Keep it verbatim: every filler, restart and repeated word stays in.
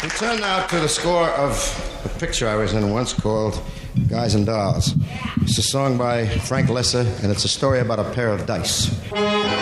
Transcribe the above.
We turn now to the score of a picture I was in once called Guys and Dolls. It's a song by Frank Lesser, and it's a story about a pair of dice.